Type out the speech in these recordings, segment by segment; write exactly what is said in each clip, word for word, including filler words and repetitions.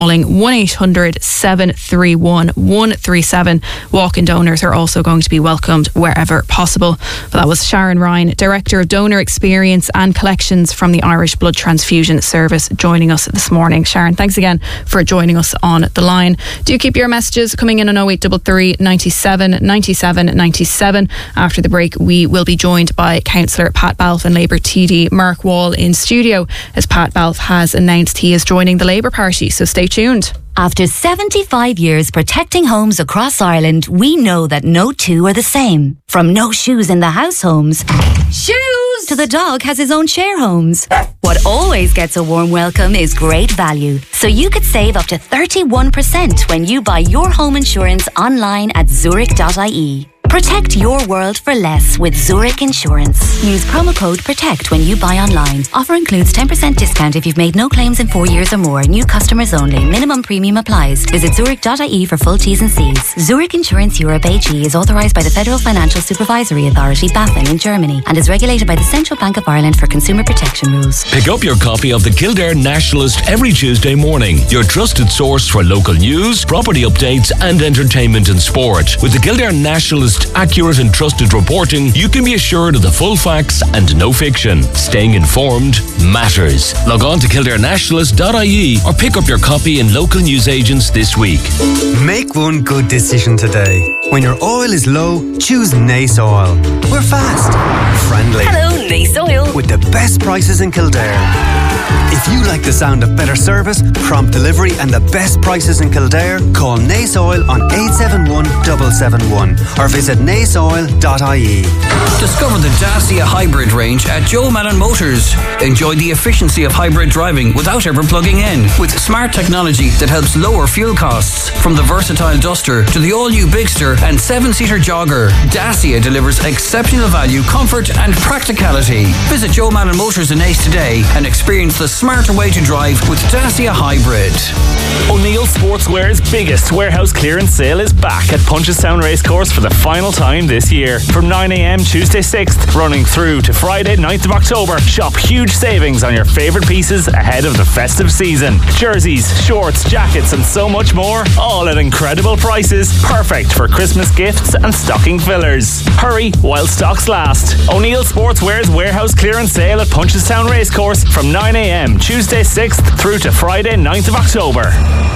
calling one eight hundred seven three one one three seven. Walk-in donors are also going to be welcomed wherever possible. But that was Sharon Ryan, Director of Donor Experience and Collections from the Irish Blood Transfusion Service, joining us this morning. Sharon, thanks again for joining us on the line. Do keep your messages coming in on oh eight three three, ninety-seven, ninety-seven, ninety-seven. After the break, we will be joined by Councillor Pat Balfe and Labour T D Mark Wall in studio, as Pat Balfe has announced he is joining the Labour Party. So stay tuned. After seventy-five years protecting homes across Ireland, we know that no two are the same. From no shoes in the house homes, shoes, to the dog has his own share homes. What always gets a warm welcome is great value. So you could save up to thirty-one percent when you buy your home insurance online at zurich dot I E. Protect your world for less with Zurich Insurance. Use promo code PROTECT when you buy online. Offer includes ten percent discount if you've made no claims in four years or more. New customers only. Minimum premium applies. Visit zurich dot I E for full T's and C's. Zurich Insurance Europe A G is authorised by the Federal Financial Supervisory Authority, BaFin, in Germany, and is regulated by the Central Bank of Ireland for consumer protection rules. Pick up your copy of the Kildare Nationalist every Tuesday morning. Your trusted source for local news, property updates and entertainment and sport. With the Kildare Nationalist accurate and trusted reporting, you can be assured of the full facts and no fiction. Staying informed matters. Log on to kildare nationalist dot I E or pick up your copy in local newsagents this week. Make one good decision today. When your oil is low, choose Nace Oil. We're fast, friendly. Hello, Nace Oil. With the best prices in Kildare. If you like the sound of better service, prompt delivery and the best prices in Kildare, call Nace Oil on eight seven one seven seven one or visit nace oil dot I E. Discover the Dacia Hybrid range at Joe Madden Motors. Enjoy the efficiency of hybrid driving without ever plugging in, with smart technology that helps lower fuel costs. From the versatile Duster to the all-new Bigster and seven-seater Jogger, Dacia delivers exceptional value, comfort and practicality. Visit Joe Madden Motors in Nace today and experience the smarter way to drive with Dacia Hybrid. O'Neill Sportswear's biggest warehouse clearance sale is back at Punchestown Racecourse for the final time this year. From nine a.m. Tuesday sixth, running through to Friday ninth of October, shop huge savings on your favourite pieces ahead of the festive season. Jerseys, shorts, jackets and so much more, all at incredible prices, perfect for Christmas gifts and stocking fillers. Hurry while stocks last. O'Neill Sportswear's warehouse clearance sale at Punchestown Racecourse from nine a.m. Tuesday sixth through to Friday ninth of October.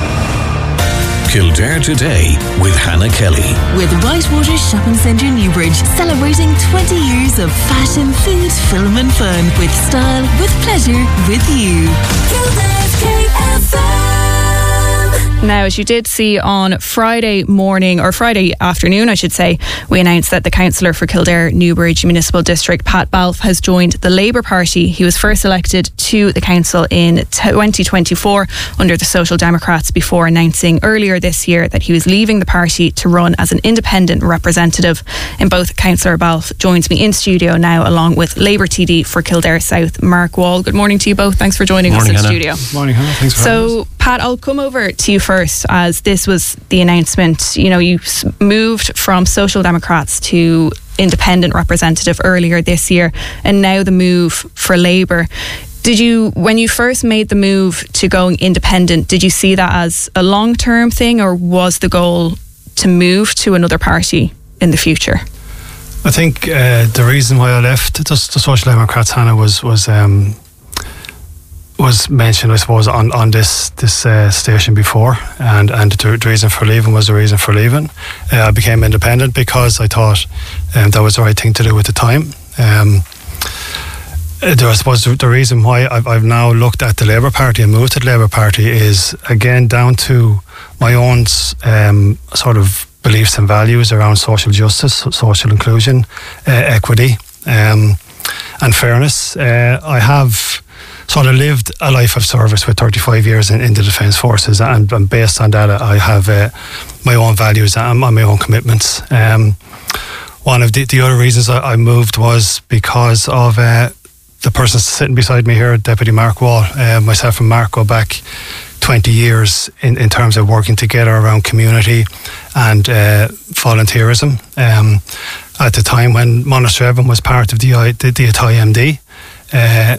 Kildare Today with Hannah Kelly. With Whitewater Shopping Centre Newbridge, celebrating twenty years of fashion, food, film and fun. With style, with pleasure, with you. Kildare's K F M. Now, as you did see on Friday morning, or Friday afternoon, I should say, we announced that the Councillor for Kildare Newbridge Municipal District, Pat Balfe, has joined the Labour Party. He was first elected to the council in twenty twenty-four under the Social Democrats, before announcing earlier this year that he was leaving the party to run as an independent representative. In both, Councillor Balfe joins me in studio now, along with Labour T D for Kildare South, Mark Wall. Good morning to you both. Thanks for joining morning, us in Hannah. studio. Good morning, Hannah. Thanks for so, having us. Pat, I'll come over to you first, as this was the announcement. You know, you moved from Social Democrats to independent representative earlier this year, and now the move for Labour. Did you, when you first made the move to going independent, did you see that as a long-term thing, or was the goal to move to another party in the future? I think uh, the reason why I left the, the Social Democrats, Hannah, was was um, was mentioned, I suppose, on, on this this uh, station before, and, and the, the reason for leaving was the reason for leaving. Uh, I became independent because I thought um, that was the right thing to do at the time. Um, there, I suppose the, the reason why I've, I've now looked at the Labour Party and moved to the Labour Party is, again, down to my own um, sort of beliefs and values around social justice, social inclusion, uh, equity um, and fairness. Uh, I have sort of lived a life of service with thirty-five years in, in the Defence Forces, and, and based on that I have uh, my own values and my own commitments. Um, one of the, the other reasons I, I moved was because of uh, the person sitting beside me here, Deputy Mark Wall. Uh, myself and Mark go back twenty years in, in terms of working together around community and uh, volunteerism. Um, at the time when Monasterevin was part of the, the, the I T I M D, uh,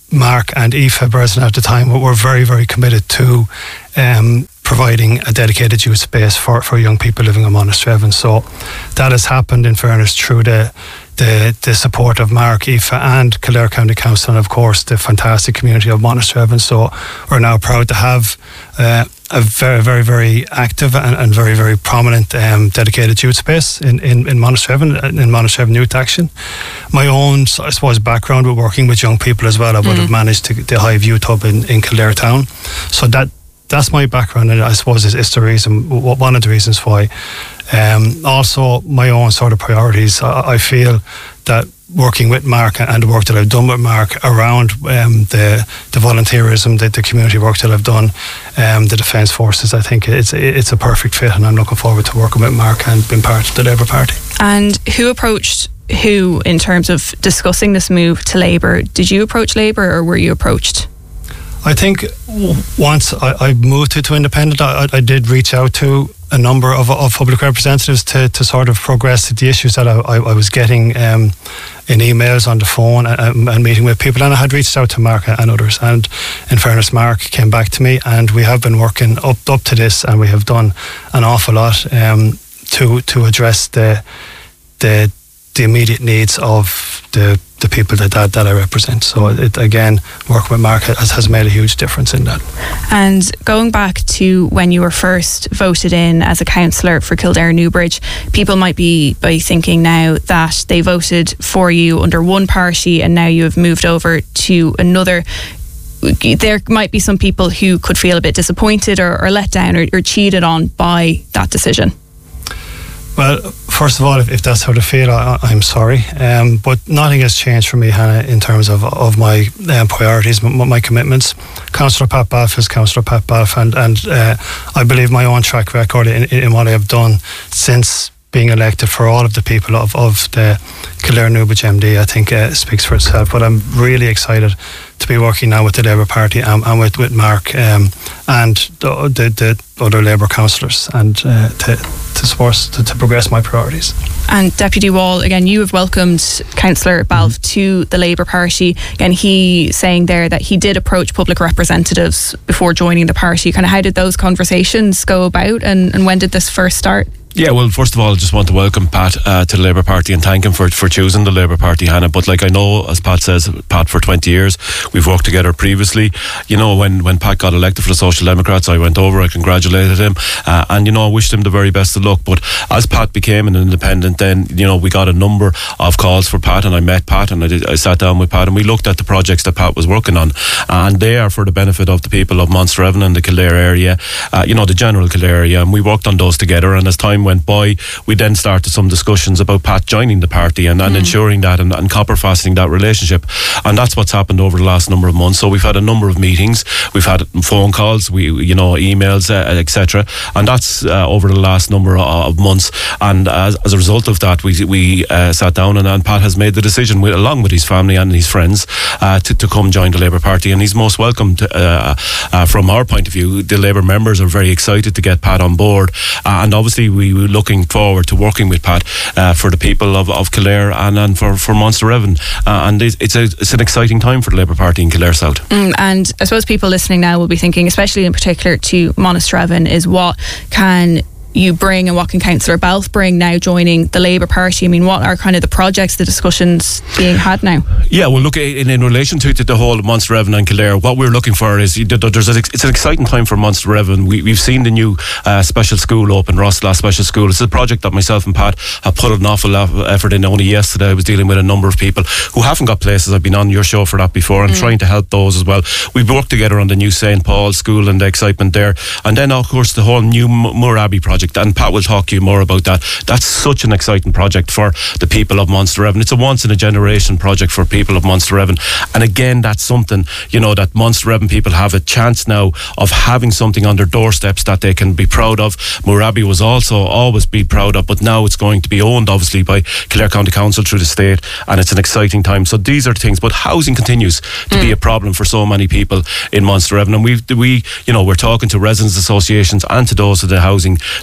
Mark and Aoife Breslin at the time were very, very committed to um, providing a dedicated youth space for, for young people living in Monasterevin. So that has happened, in fairness, through the the, the support of Mark, Aoife and Kildare County Council, and of course the fantastic community of Monasterevin. So we're now proud to have uh, a very, very, very active and, and very, very prominent um, dedicated youth space in, in, in Monasterevin, in Monasterevin Youth Action. My own, I suppose, background with working with young people as well, I would mm. have managed to, the Hive Youth Hub in, in Kildare Town. So that that's my background, and I suppose it's, it's the reason, one of the reasons why. Um, also, my own sort of priorities. I, I feel that working with Mark and the work that I've done with Mark around um, the the volunteerism, the, the community work that I've done, um, the Defence Forces, I think it's it's a perfect fit, and I'm looking forward to working with Mark and being part of the Labour Party. And who approached who in terms of discussing this move to Labour? Did you approach Labour, or were you approached? I think once I, I moved to, to Independent, I, I did reach out to a number of, of public representatives to, to sort of progress the issues that I, I, I was getting um, in emails, on the phone, and, and meeting with people. And I had reached out to Mark and others. And in fairness, Mark came back to me, and we have been working up up to this, and we have done an awful lot um, to to address the the the immediate needs of the the people that, that that I represent. So it, again, working with Mark has, has made a huge difference in that. And going back to when you were first voted in as a councillor for Kildare Newbridge, people might be by thinking now that they voted for you under one party and now you have moved over to another. There might be some people who could feel a bit disappointed or, or let down or, or cheated on by that decision. Well, first of all, if, if that's how they feel, I, I'm sorry. Um, but nothing has changed for me, Hannah, in terms of, of my um, priorities, my, my commitments. Councillor Pat Balfe is Councillor Pat Balfe, and, and uh, I believe my own track record in, in what I have done since being elected for all of the people of, of the Kildare Newbridge M D, I think uh, speaks for itself. But I'm really excited to be working now with the Labour Party and, and with, with Mark um, and the, the, the other Labour councillors, and uh, to, to support, to, to progress my priorities. And Deputy Wall, again, you have welcomed Councillor Balfe mm-hmm. to the Labour Party. Again, he saying there that he did approach public representatives before joining the party. Kind of how did those conversations go about, and, and when did this first start? Yeah, well, first of all, I just want to welcome Pat uh, to the Labour Party and thank him for, for choosing the Labour Party, Hannah. But like I know, as Pat says, Pat for twenty years, we've worked together previously. You know, when, when Pat got elected for the Social Democrats, I went over, I congratulated him, uh, and, you know, I wished him the very best of luck. But as Pat became an independent, then, you know, we got a number of calls for Pat, and I met Pat, and I, did, I sat down with Pat, and we looked at the projects that Pat was working on, and they are for the benefit of the people of Monasterevin and the Kildare area, uh, you know, the general Kildare area, and we worked on those together. And as time went by, we then started some discussions about Pat joining the party and, and mm. ensuring that and, and copper fastening that relationship, and that's what's happened over the last number of months. So we've had a number of meetings, we've had phone calls, we you know emails, uh, et cetera, and that's uh, over the last number of months. And as, as a result of that, we we uh, sat down, and, and Pat has made the decision, with, along with his family and his friends, uh, to, to come join the Labour Party, and he's most welcome. To, uh, uh, from our point of view, the Labour members are very excited to get Pat on board, uh, and obviously we were looking forward to working with Pat uh, for the people of, of Kildare and, and for, for Monasterevin, uh, and it, it's a, it's an exciting time for the Labour Party in Kildare South. Mm, and I suppose people listening now will be thinking, especially in particular to Monasterevin, is what can you bring and what can Councillor Balfe bring now joining the Labour Party? I mean, what are kind of the projects, the discussions being had now? Yeah, well, look, in, in relation to, to the whole Monasterevin and Kildare, what we're looking for is there's a, it's an exciting time for Monasterevin. We, we've seen the new uh, special school open, Rosselaw Special School. It's a project that myself and Pat have put an awful lot of effort in. Only yesterday I was dealing with a number of people who haven't got places. I've been on your show for that before. I'm mm. trying to help those as well. We've worked together on the new Saint Paul's School and the excitement there, and then of course the whole new Moore Abbey project, and Pat will talk to you more about that. That's such an exciting project for the people of Monasterevin. It's a once in a generation project for people of Monasterevin, and again, that's something, you know, that Monasterevin people have a chance now of having something on their doorsteps that they can be proud of. Moore Abbey was also always be proud of, but now it's going to be owned obviously by Kildare County Council through the state, and it's an exciting time. So these are things, but housing continues to mm. be a problem for so many people in Monasterevin, and we we you know we're talking to residents associations and to those of the housing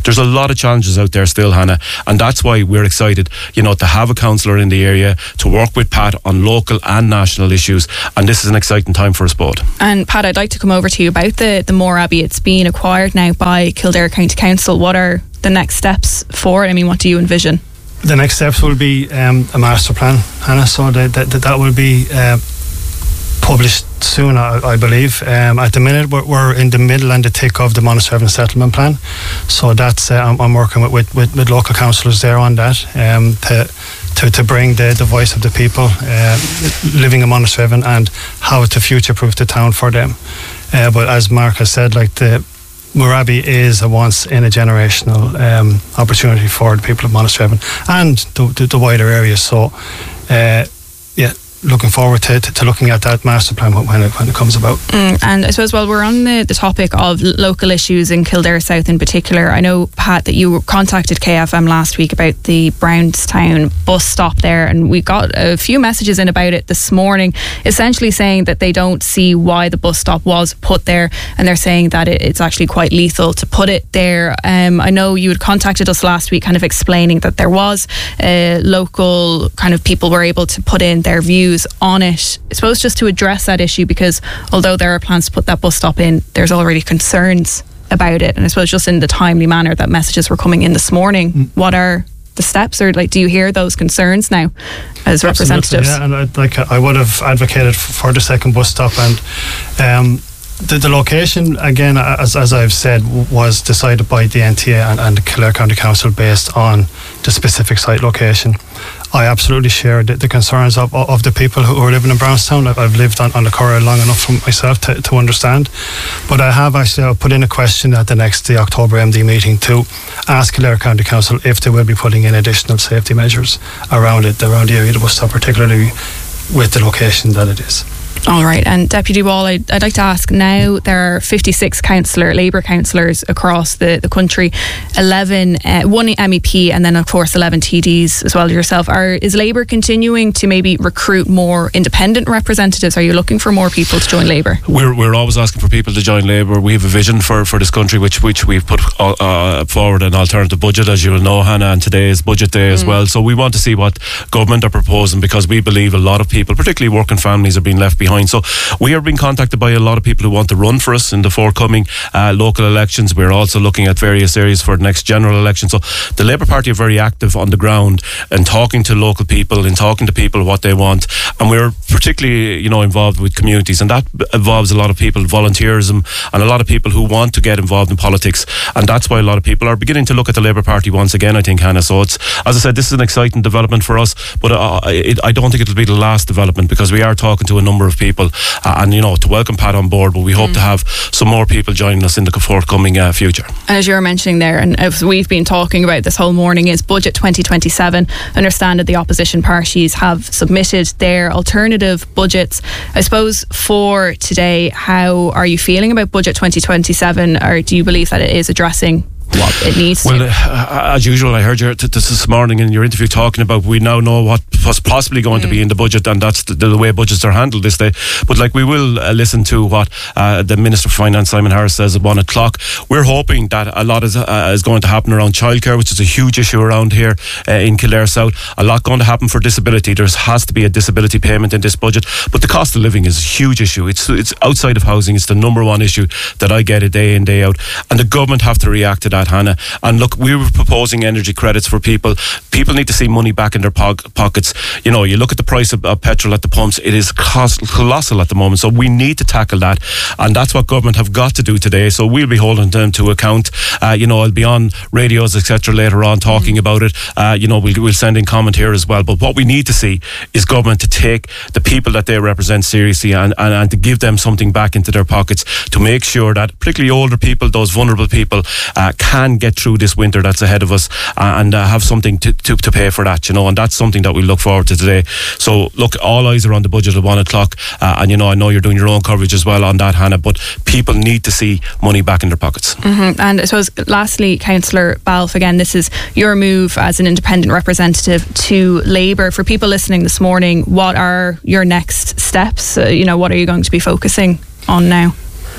There's a lot of challenges out there still, Hannah, and that's why we're excited, you know, to have a councillor in the area to work with Pat on local and national issues, and this is an exciting time for us both. And Pat, I'd like to come over to you about the, the Moore Abbey. It's been acquired now by Kildare County Council. What are the next steps for it? I mean, what do you envision? The next steps will be um, a master plan, Hannah, so that, that, that will be uh, published soon, I, I believe. Um, at the minute, we're, we're in the middle and the thick of the Monastervin settlement plan, so that's uh, I'm, I'm working with, with, with, with local councillors there on that um, to, to to bring the, the voice of the people uh, living in Monastervin and how to future-proof the town for them. Uh, but as Mark has said, like the Moore Abbey is a once-in-a-generational um, opportunity for the people of Monastervin and the, the, the wider area. So, uh, yeah. Looking forward to, to, to looking at that master plan when it, when it comes about. Mm, and I suppose while we're on the, the topic of local issues in Kildare South in particular, I know, Pat, that you contacted K F M last week about the Brownstown bus stop there, and we got a few messages in about it this morning, essentially saying that they don't see why the bus stop was put there, and they're saying that it, it's actually quite lethal to put it there. Um, I know you had contacted us last week kind of explaining that there was uh, local kind of people were able to put in their views on it. I suppose just to address that issue, because although there are plans to put that bus stop in, there's already concerns about it, and I suppose just in the timely manner that messages were coming in this morning, mm. what are the steps, or like do you hear those concerns now as representatives? Yeah, and I, like I would have advocated for the second bus stop, and um, the, the location, again, as, as I've said, was decided by the N T A and, and the Kildare County Council based on the specific site location. I absolutely share the, the concerns of, of the people who are living in Brownstown. I've, I've lived on, on the Curragh long enough for myself to, to understand. But I have actually put in a question at the next the October M D meeting to ask Kildare County Council if they will be putting in additional safety measures around it, around the area of the bus stop, particularly with the location that it is. All right, and Deputy Wall, I'd, I'd like to ask, now there are fifty-six councillor, Labour councillors across the, the country, eleven, uh, one M E P, and then of course eleven T Ds as well as yourself. Are, is Labour continuing to maybe recruit more independent representatives? Are you looking for more people to join Labour? We're we're always asking for people to join Labour. We have a vision for, for this country which which we've put uh, forward an alternative budget, as you will know, Hannah, and today is budget day as mm. well. So we want to see what government are proposing, because we believe a lot of people, particularly working families, are being left behind. So we are being contacted by a lot of people who want to run for us in the forthcoming uh, local elections. We're also looking at various areas for the next general election. So the Labour Party are very active on the ground and talking to local people and talking to people what they want. And we're particularly, you know, involved with communities, and that involves a lot of people, volunteerism, and a lot of people who want to get involved in politics. And that's why a lot of people are beginning to look at the Labour Party once again, I think, Hannah. So it's, as I said, this is an exciting development for us, but uh, it, I don't think it'll be the last development, because we are talking to a number of people uh, and, you know, to welcome Pat on board, but we hope mm. to have some more people joining us in the forthcoming uh, future. And as you were mentioning there, and as we've been talking about this whole morning, is Budget twenty twenty-seven. I understand that the opposition parties have submitted their alternative budgets. I suppose for today, how are you feeling about Budget twenty twenty-seven, or do you believe that it is addressing what it needs well, to? Well, uh, as usual, I heard you t- this this morning in your interview talking about we now know what was possibly going mm. to be in the budget, and that's the, the way budgets are handled this day. But like, we will uh, listen to what uh, the Minister for Finance, Simon Harris, says at one o'clock. We're hoping that a lot is, uh, is going to happen around childcare, which is a huge issue around here uh, in Kildare South. A lot going to happen for disability. There has to be a disability payment in this budget, but the cost of living is a huge issue. It's it's outside of housing. It's the number one issue that I get it day in, day out, and the government have to react to that, Hannah. And look, we were proposing energy credits for people. People need to see money back in their po- pockets. You know, you look at the price of, of petrol at the pumps, it is cost- colossal at the moment. So we need to tackle that, and that's what government have got to do today. So we'll be holding them to account. Uh, you know, I'll be on radios, et cetera later on talking mm. about it. Uh, you know, we'll, we'll send in comment here as well. But what we need to see is government to take the people that they represent seriously, and, and, and to give them something back into their pockets, to make sure that particularly older people, those vulnerable people, uh, can get through this winter that's ahead of us, uh, and uh, have something to, to, to pay for that, you know, and that's something that we look forward to today. So look, all eyes are on the budget at one o'clock, uh, and you know, I know you're doing your own coverage as well on that, Hannah, but people need to see money back in their pockets. Mm-hmm. And I suppose lastly, Councillor Balfe, again, this is your move as an independent representative to Labour. For people listening this morning, what are your next steps? Uh, you know, what are you going to be focusing on now?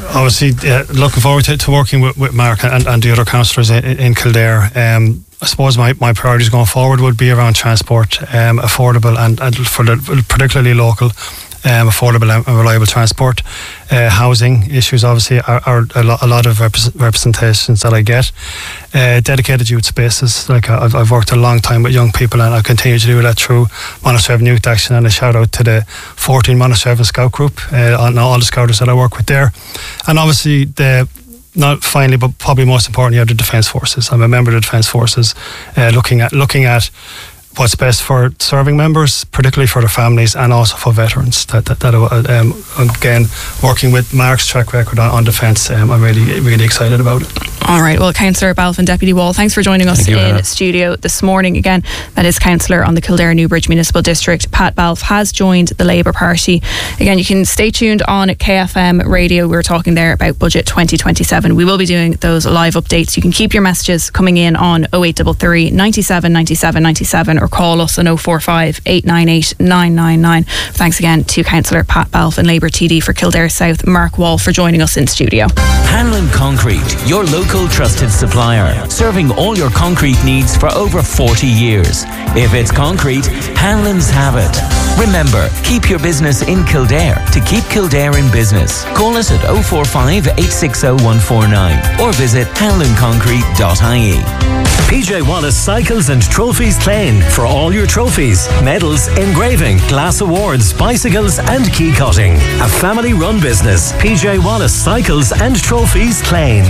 obviously uh, looking forward to, to working with, with Mark and, and the other councillors in, in Kildare. Um, I suppose my, my priorities going forward would be around transport, um, affordable and, and for the particularly local, um, affordable and reliable transport. Uh, housing issues obviously are, are a, lot, a lot of rep- representations that I get. Uh, dedicated youth spaces, like I've, I've worked a long time with young people and I continue to do that through Monasterevin Youth Action, and a shout out to the fourteen Monasterevin Scout Group uh, and all the scouters that I work with there. And obviously the not finally, but probably most importantly, are the Defence Forces. I'm a member of the Defence Forces, uh, looking at looking at what's best for serving members, particularly for their families, and also for veterans. That that, that um, again, working with Mark's track record on, on defence, um, I'm really really excited about it. All right, well, Councillor Balfe and Deputy Wall, thanks for joining us Thank you, in Anna. studio this morning. Again, that is Councillor on the Kildare Newbridge Municipal District. Pat Balfe has joined the Labour Party. Again, you can stay tuned on K F M radio. We were talking there about Budget twenty twenty-seven. We will be doing those live updates. You can keep your messages coming in on oh eight three three, ninety-seven, ninety-seven, ninety-seven or call us on oh four five, eight nine eight, nine nine nine. Thanks again to Councillor Pat Balfe and Labour T D for Kildare South, Mark Wall, for joining us in studio. Hanlon Concrete, your local trusted supplier, serving all your concrete needs for over forty years. If it's concrete, Hanlon's have it. Remember, keep your business in Kildare to keep Kildare in business. Call us at oh four five, eight six oh, one four nine or visit hanlon concrete dot I E. P J Wallace Cycles and Trophies Clane for all your trophies, medals, engraving, glass awards, bicycles and key cutting. A family-run business. P J Wallace Cycles and Trophies Clane.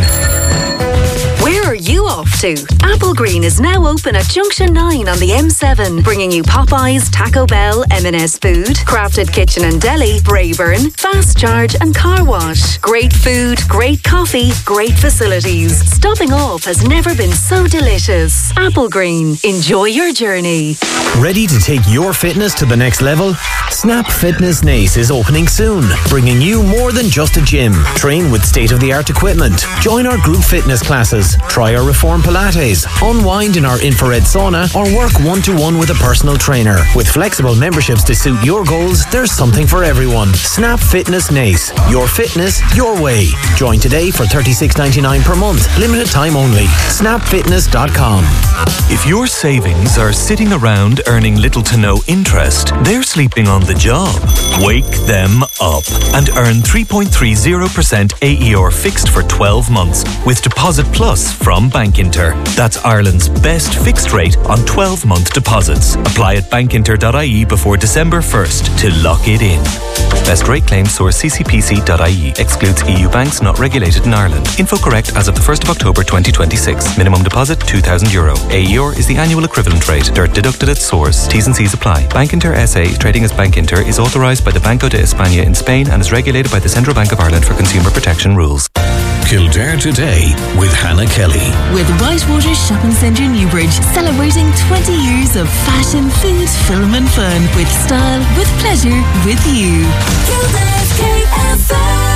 Where are you off to? Apple Green is now open at Junction nine on the M seven, bringing you Popeyes, Taco Bell, M and S Food, Crafted Kitchen and Deli, Brayburn, Fast Charge and Car Wash. Great food, great coffee, great facilities. Stopping off has never been so delicious. Apple Green. Enjoy your journey. Ready to take your fitness to the next level? Snap Fitness Nace is opening soon, bringing you more than just a gym. Train with state-of-the-art equipment. Join our group fitness classes. Try our Reform Pilates. Unwind in our infrared sauna or work one-to-one with a personal trainer. With flexible memberships to suit your goals, there's something for everyone. Snap Fitness Nace. Your fitness, your way. Join today for thirty-six ninety-nine per month. Limited time only. snap fitness dot com. If your savings are sitting around earning little to no interest, they're sleeping on the job. Wake them up and earn three point three zero percent A E R fixed for twelve months with Deposit Plus from Bankinter. That's Ireland's best fixed rate on twelve-month deposits. Apply at bankinter dot I E before December first to lock it in. Best rate claim source c c p c dot I E. Excludes E U banks not regulated in Ireland. Info correct as of the first of October twenty twenty-six. Minimum deposit two thousand euro. A E R is the annual equivalent rate. Dirt deducted at source. T's and C's apply. Bankinter S A, trading as Bankinter, is authorised by the Banco de España in Spain and is regulated by the Central Bank of Ireland for consumer protection rules. Kildare Today with Hannah Kelly. With Whitewater Shopping Centre Newbridge, celebrating twenty years of fashion, food, film and fun. With style, with pleasure, with you. Kildare's K F M.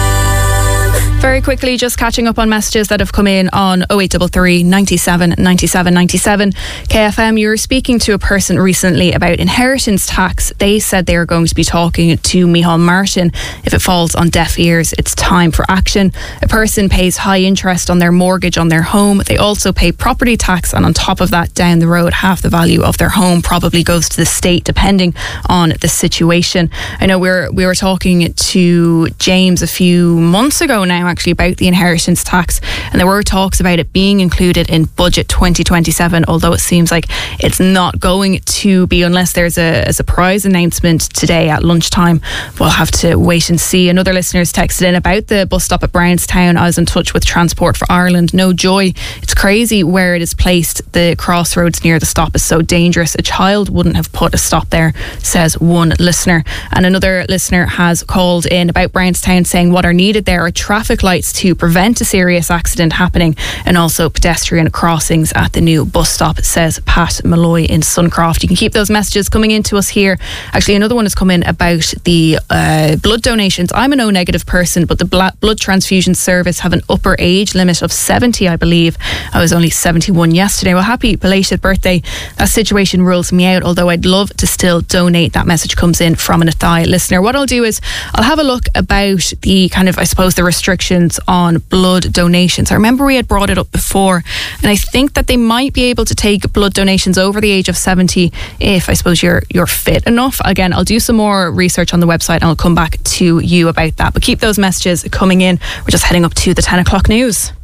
Very quickly, just catching up on messages that have come in on oh eight three three, ninety-seven, ninety-seven, ninety-seven. K F M, you were speaking to a person recently about inheritance tax. They said they are going to be talking to Micheál Martin. If it falls on deaf ears, it's time for action. A person pays high interest on their mortgage on their home. They also pay property tax, and on top of that, down the road, half the value of their home probably goes to the state, depending on the situation. I know we were, we were talking to James a few months ago now, actually, about the inheritance tax, and there were talks about it being included in Budget twenty twenty-seven, although it seems like it's not going to be unless there's a, a surprise announcement today at lunchtime. We'll have to wait and see. Another listener's texted in about the bus stop at Brownstown. I was in touch with Transport for Ireland. No joy. It's crazy where it is placed. The crossroads near the stop is so dangerous. A child wouldn't have put a stop there, says one listener. And another listener has called in about Brownstown, saying what are needed there are traffic lights to prevent a serious accident happening, and also pedestrian crossings at the new bus stop, says Pat Malloy in Suncroft. You can keep those messages coming in to us here. Actually, another one has come in about the uh, blood donations. I'm an O negative person, but the bla- blood transfusion service have an upper age limit of seventy, I believe. I was only seventy-one yesterday. Well, happy belated birthday. That situation rules me out, although I'd love to still donate. That message comes in from an Athy listener. What I'll do is I'll have a look about the kind of, I suppose, the restrictions restrictions on blood donations. I remember we had brought it up before, and I think that they might be able to take blood donations over the age of seventy if, I suppose, you're you're fit enough. Again, I'll do some more research on the website and I'll come back to you about that. But keep those messages coming in. We're just heading up to the ten o'clock news.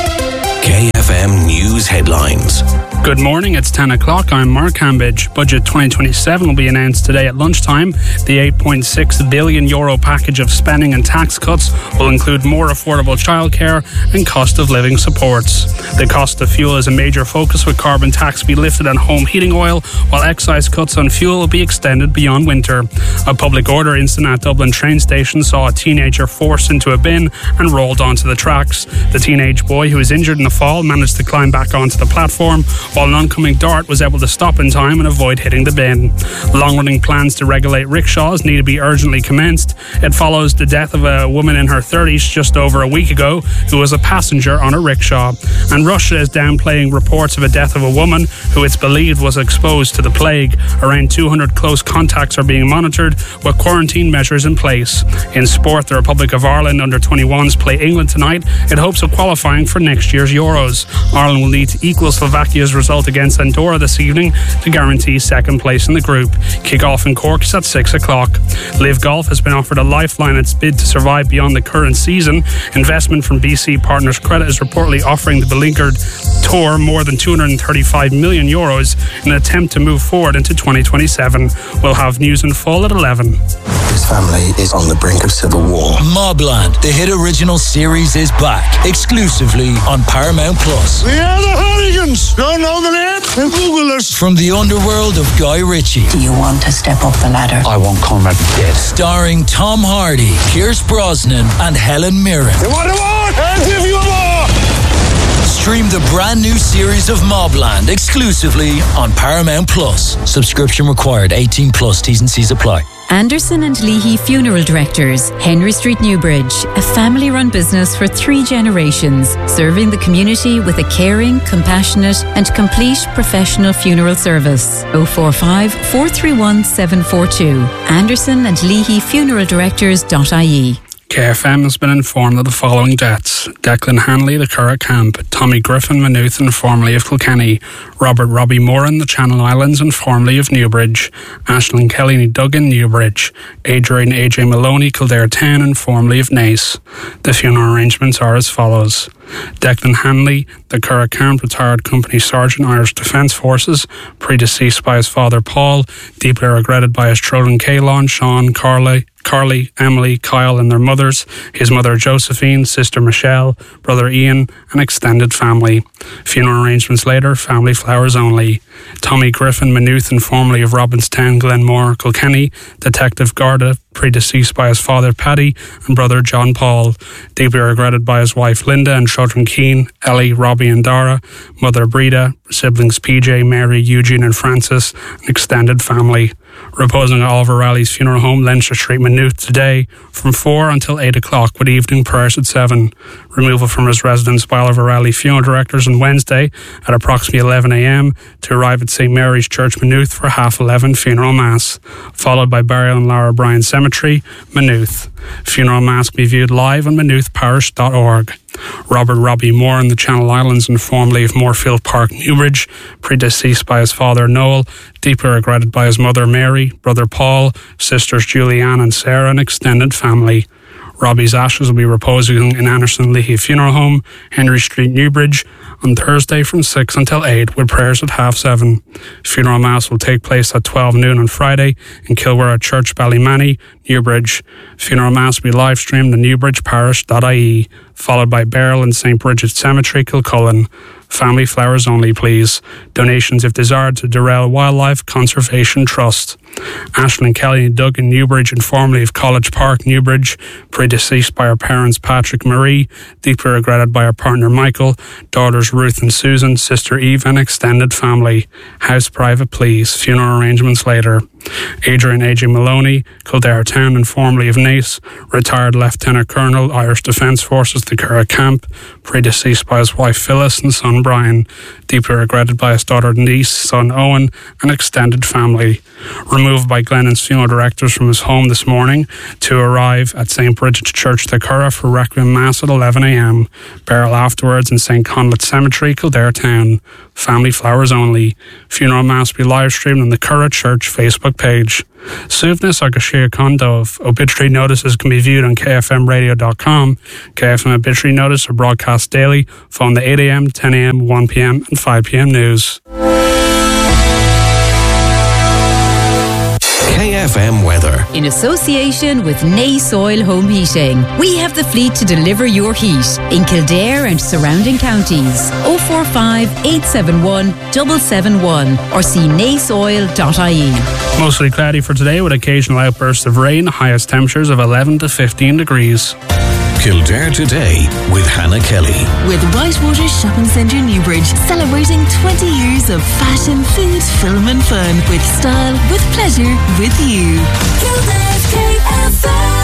K F M News Headlines. Good morning, it's ten o'clock. I'm Mark Hambidge. Budget twenty twenty-seven will be announced today at lunchtime. The eight point six billion euro package of spending and tax cuts will include more affordable childcare and cost of living supports. The cost of fuel is a major focus, with carbon tax be lifted on home heating oil, while excise cuts on fuel will be extended beyond winter. A public order incident at Dublin train station saw a teenager forced into a bin and rolled onto the tracks. The teenage boy, who was injured in the fall, managed to climb back onto the platform, while an oncoming Dart was able to stop in time and avoid hitting the bin. Long-running plans to regulate rickshaws need to be urgently commenced. It follows the death of a woman in her thirties just over a week ago who was a passenger on a rickshaw. And Russia is downplaying reports of a death of a woman who it's believed was exposed to the plague. Around two hundred close contacts are being monitored with quarantine measures in place. In sport, the Republic of Ireland under twenty-ones play England tonight in hopes of qualifying for next year's Euros. Ireland will need to equal Slovakia's result against Andorra this evening to guarantee second place in the group. Kick-off in Cork is at six o'clock. Live Golf has been offered a lifeline in its bid to survive beyond the current season. Investment from B C Partners Credit is reportedly offering the beleaguered tour more than two hundred thirty-five million euros in an attempt to move forward into twenty twenty-seven. We'll have news in full at eleven. This family is on the brink of civil war. Mobland, the hit original series, is back exclusively on Paramount Plus. We are the hooligans. Don't know the name? And Google us. From the underworld of Guy Ritchie. Do you want to step up the ladder? I want Conrad dead. Starring Tom Hardy, Pierce Brosnan, and Helen Mirren. You want more? I'll give you more. Stream the brand new series of Mobland exclusively on Paramount Plus. Subscription required. eighteen plus. T's and C's apply. Anderson and Leahy Funeral Directors, Henry Street, Newbridge, a family-run business for three generations, serving the community with a caring, compassionate and complete professional funeral service. oh four five, four three one, seven four two. Anderson and Leahy Funeral Directors dot I E. K F M has been informed of the following deaths: Declan Hanley, the Curragh Camp; Tommy Griffin Maynooth, and formerly of Kilkenny; Robert Robbie Moran, the Channel Islands, and formerly of Newbridge; Aisling Kelly Duggan, Newbridge; Adrian A J Maloney, Kildare Town, and formerly of Naas. The funeral arrangements are as follows: Declan Hanley, the Curragh Camp, retired Company Sergeant, Irish Defence Forces, predeceased by his father Paul, deeply regretted by his children Caelan, Sean, Carly, Carly, Emily, Kyle and their mothers, his mother Josephine, sister Michelle, brother Ian, and extended family. Funeral arrangements later, family flowers only. Tommy Griffin Maynooth, and formerly of Robinstown, Glenmore, Kilkenny; Detective Garda, predeceased by his father Paddy and brother John Paul, deeply regretted by his wife Linda and children Keane, Ellie, Robbie and Dara, mother Breda, siblings P J, Mary, Eugene and Francis, and extended family. Reposing at Oliver Rowley's funeral home, Leinster Street, Maynooth, today from four until eight o'clock, with evening prayers at seven. Removal from his residence by Oliver Rowley funeral directors on Wednesday at approximately eleven a.m. to arrive at St Mary's Church, Maynooth, for half eleven funeral mass, followed by burial in Lara Bryan Cemetery, Maynooth. Funeral mass can be viewed live on maynooth parish dot org. Robert Robbie Moore in the Channel Islands, and formerly of Moorfield Park, Newbridge, predeceased by his father Noel, deeply regretted by his mother Mary, brother Paul, sisters Julianne and Sarah, and extended family. Robbie's ashes will be reposing in Anderson Leahy Funeral Home, Henry Street, Newbridge, on Thursday from six until eight, with prayers at half seven. Funeral mass will take place at twelve noon on Friday in Kilwara Church, Ballymanny, Newbridge. Funeral mass will be live streamed on newbridge parish dot I E, followed by burial in St Bridget's Cemetery, Kilcullen. Family flowers only, please. Donations, if desired, to Durrell Wildlife Conservation Trust. Aisling Kelly Duggan, Newbridge, and formerly of College Park, Newbridge, predeceased by her parents Patrick Marie, deeply regretted by her partner Michael, daughters Ruth and Susan, sister Eve, and extended family. House private, please. Funeral arrangements later. Adrian A J Maloney, Kildare Town and formerly of Naas, retired Lieutenant Colonel, Irish Defence Forces, the Curragh Camp, predeceased by his wife Phyllis and son Brian, deeply regretted by his daughter Denise, son Owen, and extended family. Removed by Glennon's funeral directors from his home this morning to arrive at Saint Bridget's Church, the Curragh, for Requiem Mass at eleven a m. Burial afterwards in Saint Conlet Cemetery, Kildare Town. Family flowers only. Funeral Mass will be live streamed on the Curragh Church Facebook page. Suvness agus Shea Condove. Obituary notices can be viewed on k f m radio dot com. K F M obituary notices are broadcast daily, following the eight a m, ten a m, one p m and five p m news. K F M weather. In association with Naas Oil Home Heating, we have the fleet to deliver your heat in Kildare and surrounding counties. oh four five, eight seven one, seven seven one or see naas oil dot I E. Mostly cloudy for today with occasional outbursts of rain, highest temperatures of eleven to fifteen degrees. Kildare Today with Hannah Kelly. With Whitewater Shopping Centre Newbridge, celebrating twenty years of fashion, food, film and fun. With style, with pleasure, with you. Kildare's K F M.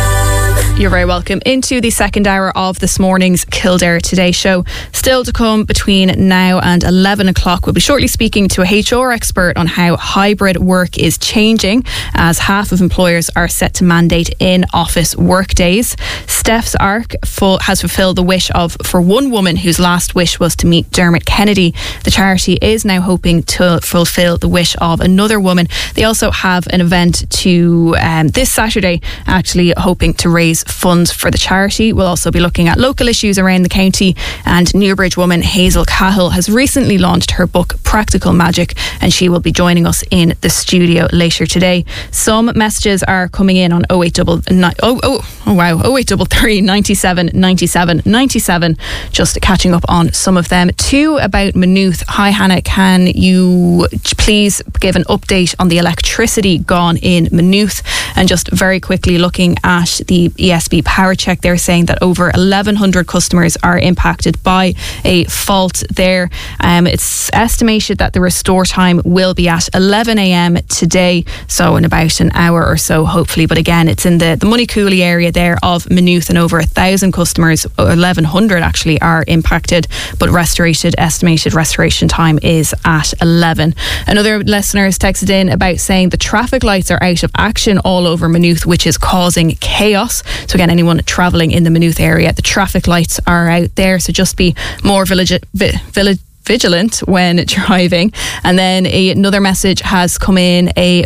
You're very welcome into the second hour of this morning's Kildare Today show. Still to come between now and eleven o'clock. We'll be shortly speaking to a H R expert on how hybrid work is changing, as half of employers are set to mandate in-office work days. Steph's Arc full, has fulfilled the wish of for one woman whose last wish was to meet Dermot Kennedy. The charity is now hoping to fulfill the wish of another woman. They also have an event to um, this Saturday, actually hoping to raise funds for the charity. We'll also be looking at local issues around the county, and Newbridge woman Hazel Cahill has recently launched her book Practical Magic, and she will be joining us in the studio later today. Some messages are coming in on oh eight double nine oh oh oh wow oh eight double three ninety-seven ninety-seven ninety-seven. Just catching up on some of them. Two about Maynooth. Hi Hannah, can you please give an update on the electricity gone in Maynooth? And just very quickly looking at the E S B power check, they're saying that over eleven hundred customers are impacted by a fault there. Um, it's estimated that the restore time will be at eleven a m today, so in about an hour or so hopefully. But again, it's in the, the Moneycooley area there of Maynooth, and over a thousand customers, eleven hundred actually, are impacted, but restorated estimated restoration time is at eleven. Another listener has texted in about saying the traffic lights are out of action all over Maynooth, which is causing chaos. So again, anyone travelling in the Maynooth area, the traffic lights are out there, so just be more village, vi, village vigilant when driving. And then a, another message has come in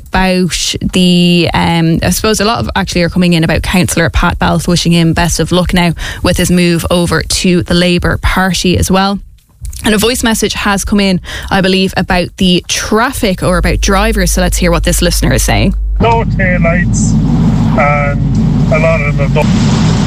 about the um, I suppose a lot of actually are coming in about Councillor Pat Balfe, wishing him best of luck now with his move over to the Labour Party as well. And a voice message has come in, I believe, about the traffic or about drivers. So let's hear what this listener is saying. No tail lights, and a lot of them have done.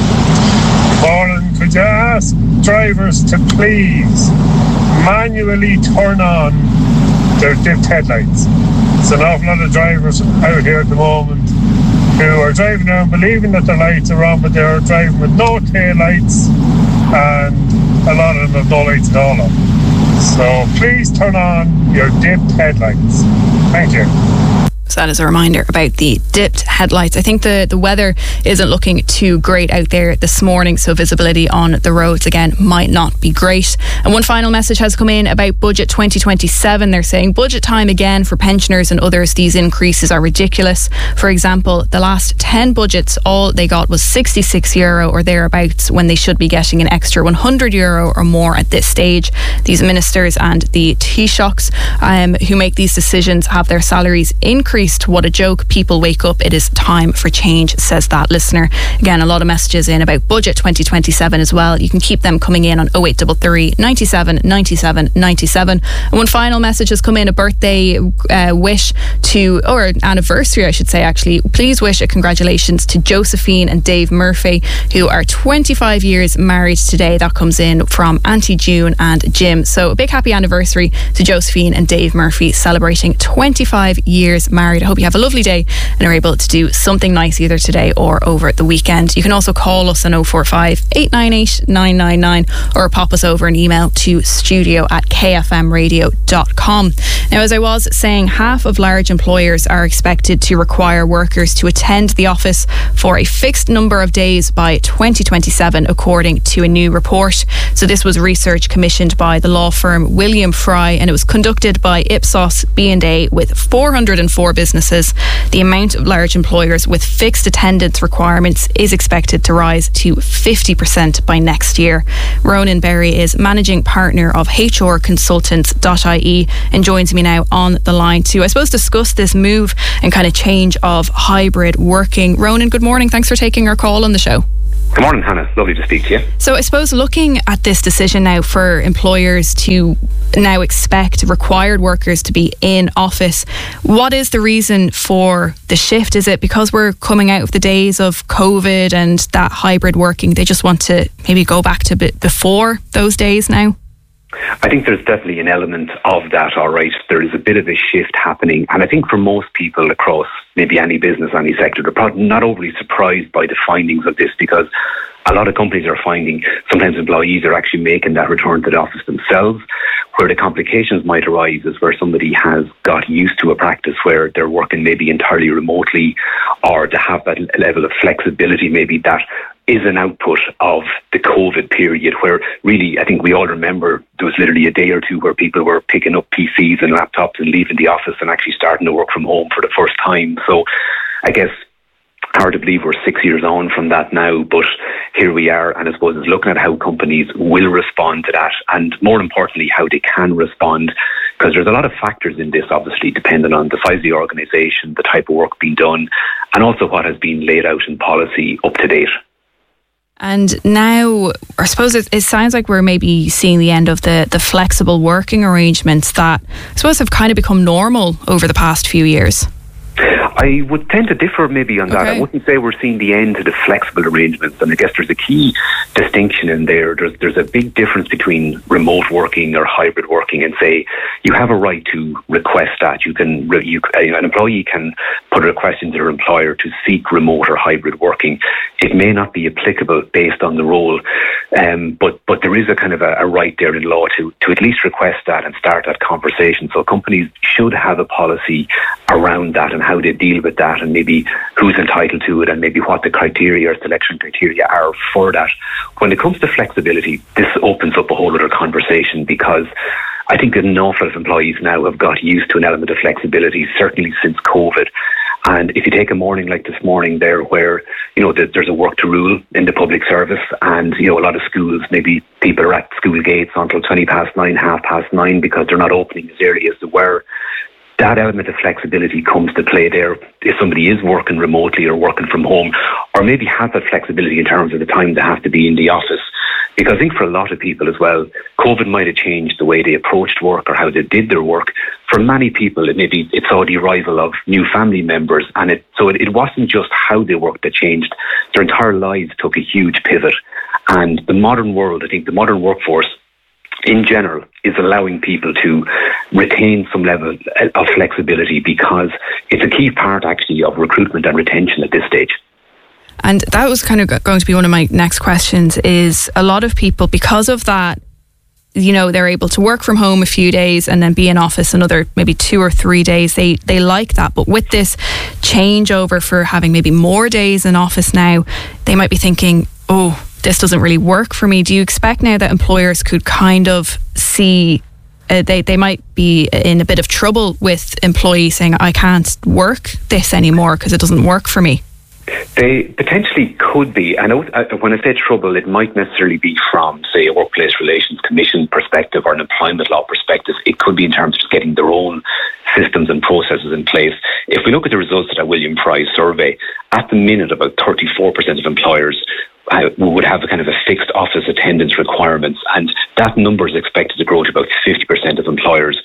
Morning, could you ask drivers to please manually turn on their dipped headlights? There's an awful lot of drivers out here at the moment who are driving around believing that their lights are on, but they're driving with no tail lights, and a lot of them have no lights at all on. So please turn on your dipped headlights. Thank you. So that is a reminder about the dipped headlights. I think the, the weather isn't looking too great out there this morning, so visibility on the roads again might not be great. And one final message has come in about Budget twenty twenty-seven. They're saying budget time again for pensioners and others. These increases are ridiculous. For example, the last ten budgets, all they got was sixty-six euro or thereabouts, when they should be getting an extra one hundred euro or more at this stage. These ministers and the Taoiseachs um, who make these decisions have their salaries increased. What a joke. People wake up. It is time for change, says that listener. Again, a lot of messages in about Budget twenty twenty-seven as well. You can keep them coming in on oh eight three three ninety-seven ninety-seven ninety-seven. And one final message has come in, a birthday uh, wish to, or an anniversary I should say actually. Please wish a congratulations to Josephine and Dave Murphy, who are twenty-five years married today. That comes in from Auntie June and Jim. So a big happy anniversary to Josephine and Dave Murphy, celebrating twenty-five years married married, I hope you have a lovely day and are able to do something nice either today or over the weekend. You can also call us on oh four five, eight nine eight, nine nine nine or pop us over an email to studio at k f m radio dot com. Now, as I was saying, half of large employers are expected to require workers to attend the office for a fixed number of days by twenty twenty-seven, according to a new report. So this was research commissioned by the law firm William Fry, and it was conducted by Ipsos B and A with four hundred four businesses. The amount of large employers with fixed attendance requirements is expected to rise to fifty percent by next year. Ronan Berry is managing partner of H R Consultants dot I E and joins me now on the line to, I suppose, discuss this move and kind of change of hybrid working. Ronan, good morning. Thanks for taking our call on the show. Good morning, Hannah. Lovely to speak to you. So I suppose looking at this decision now for employers to now expect required workers to be in office, what is the reason for the shift? Is it because we're coming out of the days of COVID and that hybrid working? They just want to maybe go back to bit before those days now? I think there's definitely an element of that, all right. There is a bit of a shift happening, and I think for most people across maybe any business, any sector, they're probably not overly surprised by the findings of this, because a lot of companies are finding sometimes employees are actually making that return to the office themselves. Where the complications might arise is where somebody has got used to a practice where they're working maybe entirely remotely, or to have that level of flexibility maybe that is an output of the COVID period, where really, I think we all remember there was literally a day or two where people were picking up P Cs and laptops and leaving the office and actually starting to work from home for the first time. So I guess hard to believe we're six years on from that now, but here we are, and I suppose it's looking at how companies will respond to that, and more importantly, how they can respond, because there's a lot of factors in this, obviously, depending on the size of the organisation, the type of work being done, and also what has been laid out in policy up to date. And now, I suppose it, it sounds like we're maybe seeing the end of the, the flexible working arrangements that I suppose have kind of become normal over the past few years. I would tend to differ maybe on that. Okay. I wouldn't say we're seeing the end to the flexible arrangements, and I guess there's a key distinction in there. There's there's a big difference between remote working or hybrid working, and say you have a right to request that. You can you an employee can put a request into their employer to seek remote or hybrid working. It may not be applicable based on the role, um, but but there is a kind of a, a right there in law to to at least request that and start that conversation. So companies should have a policy around that and how they deal with that, and maybe who's entitled to it, and maybe what the criteria or selection criteria are for that. When it comes to flexibility, this opens up a whole other conversation, because I think an awful lot of employees now have got used to an element of flexibility, certainly since COVID. And if you take a morning like this morning there, where, you know, there's a work to rule in the public service, and, you know, a lot of schools, maybe people are at school gates until twenty past nine, half past nine, because they're not opening as early as they were. That element of flexibility comes to play there if somebody is working remotely or working from home, or maybe has that flexibility in terms of the time they have to be in the office. Because I think for a lot of people as well, COVID might have changed the way they approached work or how they did their work. For many people, it maybe it saw the arrival of new family members, and it so it, it wasn't just how they worked that changed. Their entire lives took a huge pivot. And the modern world, I think the modern workforce in general is allowing people to retain some level of flexibility, because it's a key part actually of recruitment and retention at this stage. And that was kind of going to be one of my next questions, is a lot of people, because of that, you know, they're able to work from home a few days and then be in office another maybe two or three days. They they like that. But with this changeover for having maybe more days in office now, they might be thinking, oh, this doesn't really work for me. Do you expect now that employers could kind of see uh, they, they might be in a bit of trouble with employees saying, I can't work this anymore because it doesn't work for me? They potentially could be. And when I say trouble, it might necessarily be from, say, a Workplace Relations Commission perspective or an employment law perspective. It could be in terms of getting their own systems and processes in place. If we look at the results of that William Fry survey, at the minute about thirty-four percent of employers uh, would have a kind of a fixed office attendance requirements, and that number is expected to grow to about fifty percent of employers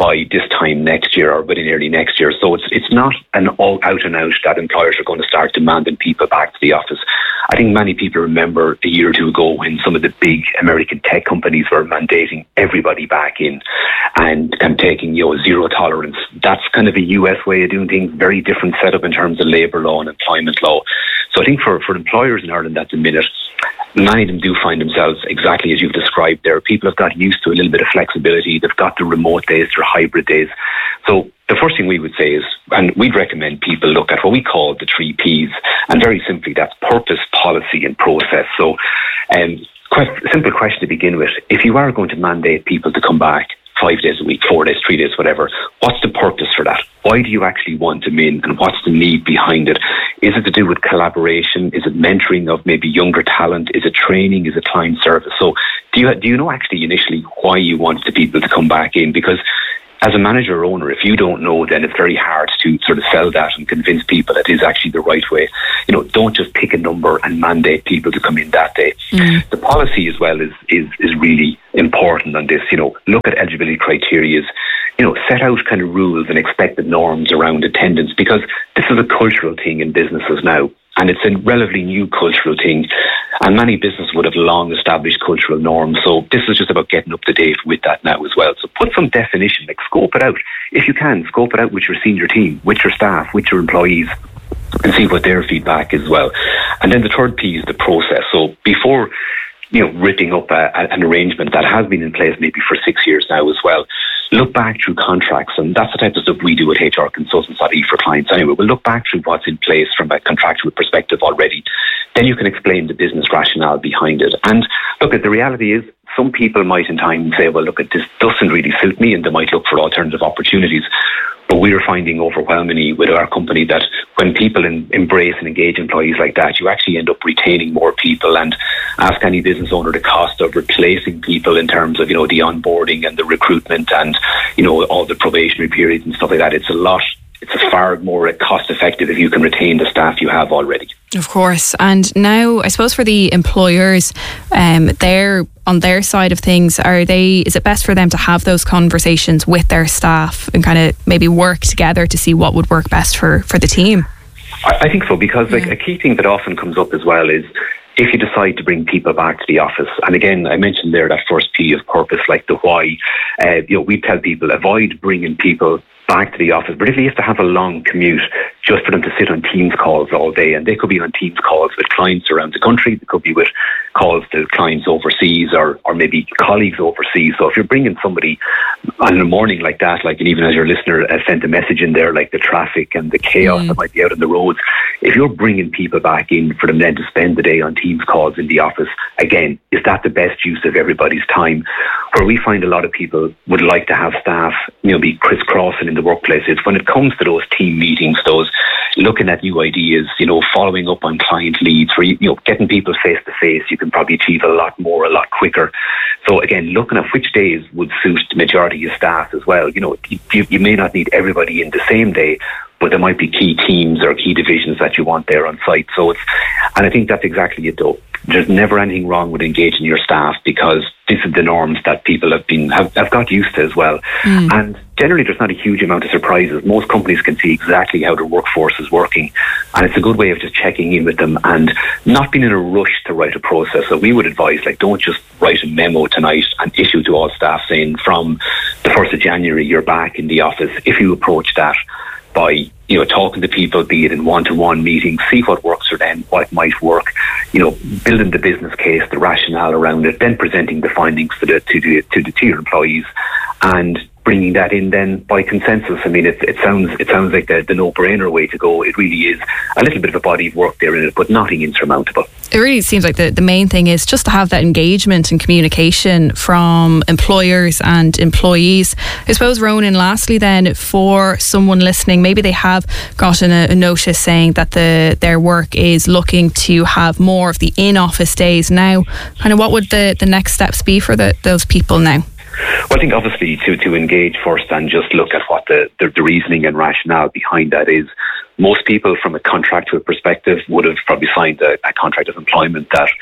by this time next year or within early next year. So it's it's not an all out and out that employers are going to start demanding people back to the office. I think many people remember a year or two ago when some of the big American tech companies were mandating everybody back in and, and taking, you know, zero tolerance. That's kind of a U S way of doing things, very different setup in terms of labour law and employment law. So I think for, for employers in Ireland at the minute, many of them do find themselves exactly as you've described there. People have got used to a little bit of flexibility. They've got the remote days, their hybrid days. So the first thing we would say is, and we'd recommend people look at what we call the three Ps. And very simply, that's purpose, policy and process. So um, quite simple question to begin with. If you are going to mandate people to come back five days a week, four days, three days, whatever, what's the purpose for that? Why do you actually want them in, and what's the need behind it? Is it to do with collaboration? Is it mentoring of maybe younger talent? Is it training? Is it client service? So do you do you know actually initially why you want the people to come back in? Because as a manager or owner, if you don't know, then it's very hard to sort of sell that and convince people that is actually the right way. You know, don't just pick a number and mandate people to come in that day. Mm. The policy as well is, is, is really important on this. You know, look at eligibility criteria. You know, set out kind of rules and expected norms around attendance, because this is a cultural thing in businesses now. And it's a relatively new cultural thing. And many businesses would have long established cultural norms. So this is just about getting up to date with that now as well. So put some definition, like scope it out. If you can, scope it out with your senior team, with your staff, with your employees, and see what their feedback is as well. And then the third P is the process. So before, you know, ripping up a, a, an arrangement that has been in place maybe for six years now as well, look back through contracts, and that's the type of stuff we do at H R Consultants dot I E for clients anyway. We'll look back through what's in place from a contractual perspective already. Then you can explain the business rationale behind it. And look, at the reality is, some people might in time say, well, look, at this doesn't really suit me, and they might look for alternative opportunities. But we're finding overwhelmingly with our company that when people in, embrace and engage employees like that, you actually end up retaining more people. And ask any business owner the cost of replacing people in terms of, you know, the onboarding and the recruitment and, you know, all the probationary periods and stuff like that. It's a lot. It's a far more cost effective if you can retain the staff you have already. Of course. And now, I suppose for the employers, um, they're on their side of things, are they? Is it best for them to have those conversations with their staff and kind of maybe work together to see what would work best for, for the team? I, I think so, because like yeah. a key thing that often comes up as well is if you decide to bring people back to the office, and again, I mentioned there that first P of purpose, like the why. Uh, you know, we tell people avoid bringing people back to the office, but if you have to have a long commute just for them to sit on Teams calls all day, and they could be on Teams calls with clients around the country, they could be with calls to clients overseas or, or maybe colleagues overseas. So if you're bringing somebody on a morning like that, like, and even as your listener uh, sent a message in there, like the traffic and the chaos mm. that might be out on the roads, if you're bringing people back in for them then to spend the day on Teams calls in the office, again, is that the best use of everybody's time? Where we find a lot of people would like to have staff, you know, be crisscrossing in the workplace, it's when it comes to those team meetings, those looking at new ideas, you know, following up on client leads, where you, you know, getting people face to face, you can probably achieve a lot more, a lot quicker. So again, looking at which days would suit the majority of staff as well. You know, you, you may not need everybody in the same day, but there might be key teams or key divisions that you want there on site. So it's, and I think that's exactly it though. There's never anything wrong with engaging your staff, because this is the norms that people have been have, have got used to as well. Mm. And generally there's not a huge amount of surprises. Most companies can see exactly how their workforce is working, and it's a good way of just checking in with them and not being in a rush to write a process. So we would advise, like, don't just write a memo tonight and issue to all staff saying from the first of January you're back in the office. If you approach that by, you know, talking to people, be it in one-to-one meetings, see what works for them, what might work, you know, building the business case, the rationale around it, then presenting the findings to the to the to, the, to your employees, and bringing that in then by consensus. I mean, it, it sounds it sounds like the, the no-brainer way to go. It really is a little bit of a body of work there in it, but nothing insurmountable. It really seems like the, the main thing is just to have that engagement and communication from employers and employees. I suppose, Ronan, lastly then, for someone listening, maybe they have gotten a, a notice saying that the their work is looking to have more of the in-office days now. Kind of what would the, the next steps be for the, those people now? Well, I think obviously to, to engage first and just look at what the, the, the reasoning and rationale behind that is. Most people from a contractual perspective would have probably signed a, a contract of employment that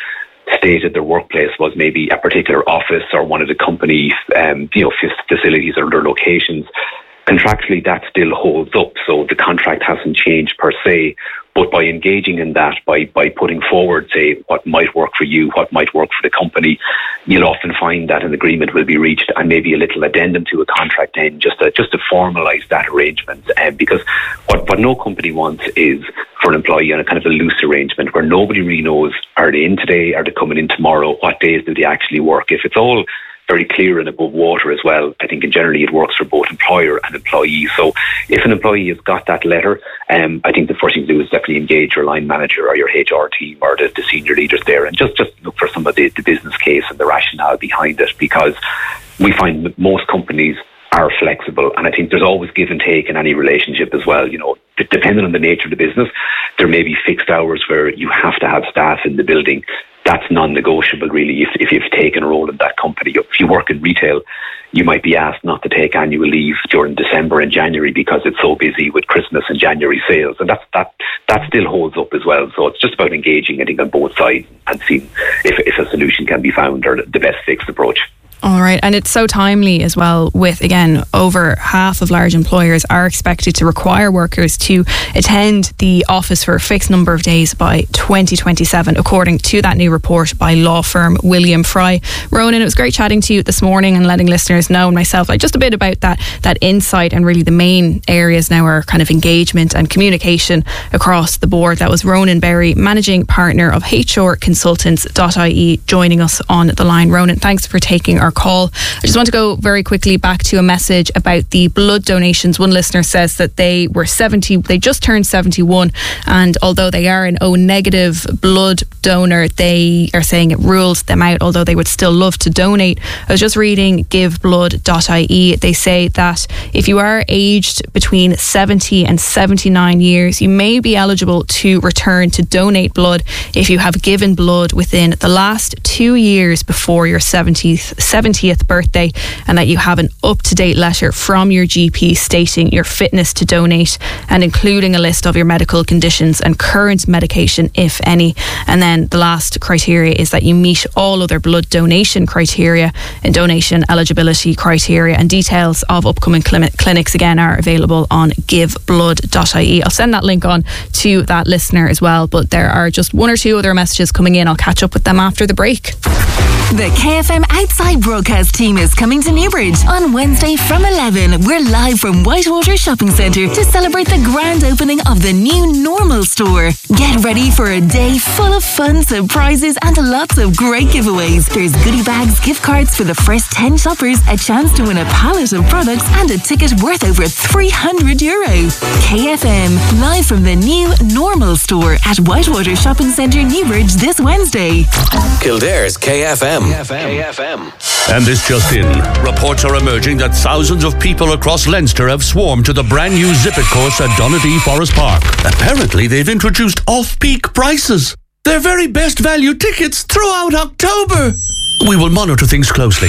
stated their workplace was maybe a particular office or one of the company's um, you know, facilities or their locations, contractually that still holds up. So the contract hasn't changed per se, but by engaging in that, by by putting forward, say, what might work for you, what might work for the company, you'll often find that an agreement will be reached and maybe a little addendum to a contract end, just to, just to formalise that arrangement. Um, because what, what no company wants is for an employee on a kind of a loose arrangement where nobody really knows, are they in today, are they coming in tomorrow, what days do they actually work? If it's all very clear and above water as well, I think in generally it works for both employer and employee. So if an employee has got that letter, um, I think the first thing to do is definitely engage your line manager or your H R team or the, the senior leaders there, and just, just look for some of the, the business case and the rationale behind it, because we find that most companies are flexible, and I think there's always give and take in any relationship as well. You know, depending on the nature of the business, there may be fixed hours where you have to have staff in the building. That's non-negotiable, really, if, if you've taken a role in that company. If you work in retail, you might be asked not to take annual leave during December and January because it's so busy with Christmas and January sales, and that's, that that still holds up as well. So it's just about engaging, I think, on both sides and seeing if, if a solution can be found or the best fixed approach. All right, and it's so timely as well with, again, over half of large employers are expected to require workers to attend the office for a fixed number of days by twenty twenty-seven, according to that new report by law firm William Fry. Ronan, it was great chatting to you this morning and letting listeners know, and myself, like, just a bit about that, that insight, and really the main areas now are kind of engagement and communication across the board. That was Ronan Berry, Managing Partner of H R Consultants dot I E, joining us on the line. Ronan, thanks for taking our call. I just want to go very quickly back to a message about the blood donations. One listener says that they were seventy, they just turned seventy-one, and although they are an O negative blood donor, they are saying it ruled them out, although they would still love to donate. I was just reading give blood dot I E. They say that if you are aged between seventy and seventy-nine years, you may be eligible to return to donate blood if you have given blood within the last two years before your seventieth birthday, and that you have an up-to-date letter from your G P stating your fitness to donate and including a list of your medical conditions and current medication, if any. And then the last criteria is that you meet all other blood donation criteria and donation eligibility criteria, and details of upcoming cl- clinics again are available on give blood dot I E. I'll send that link on to that listener as well, but there are just one or two other messages coming in. I'll catch up with them after the break. The K F M Outside Broadcast team is coming to Newbridge on Wednesday from eleven. We're live from Whitewater Shopping Centre to celebrate the grand opening of the new Normal store. Get ready for a day full of fun, surprises and lots of great giveaways. There's goodie bags, gift cards for the first ten shoppers, a chance to win a pallet of products and a ticket worth over three hundred euro. K F M, live from the new Normal store at Whitewater Shopping Centre, Newbridge this Wednesday. Kildare's K F M. K F M. And this just in. Reports are emerging that thousands of people across Leinster have swarmed to the brand new Zip It course at Donadea Forest Park. Apparently they've introduced off-peak prices. They're very best value tickets throughout October. We will monitor things closely.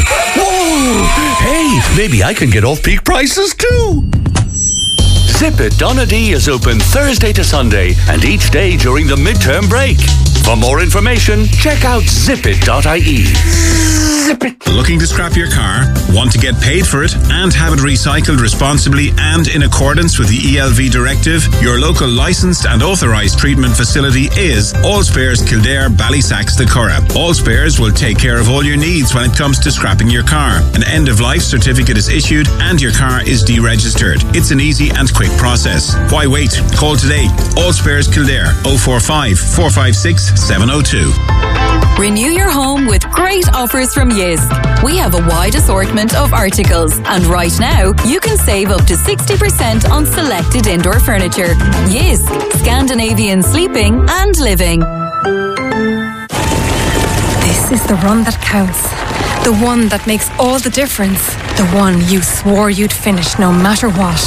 Whoa! Hey, maybe I can get off-peak prices too. Zip It Donadea is open Thursday to Sunday and each day during the midterm break. For more information, check out zip it dot I E. Zip it. Looking to scrap your car? Want to get paid for it and have it recycled responsibly and in accordance with the E L V directive? Your local licensed and authorised treatment facility is All Spares Kildare, Ballysacks, the Curragh. All Spares will take care of all your needs when it comes to scrapping your car. An end-of-life certificate is issued and your car is deregistered. It's an easy and quick process. Why wait? Call today. All Spares Kildare, oh four five, four five six, seven oh two. Renew your home with great offers from Jysk. We have a wide assortment of articles, and right now you can save up to sixty percent on selected indoor furniture. Jysk, Scandinavian sleeping and living. This is the run that counts. The one that makes all the difference. The one you swore you'd finish no matter what.